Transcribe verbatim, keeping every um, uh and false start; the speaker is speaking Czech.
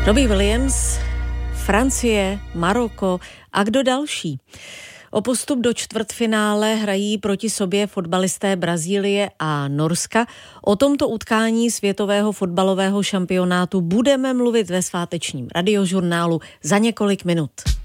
Robbie Williams, Francie, Maroko a kdo další? O postup do čtvrtfinále hrají proti sobě fotbalisté Brazílie a Norska. O tomto utkání světového fotbalového šampionátu budeme mluvit ve svátečním radiožurnálu za několik minut.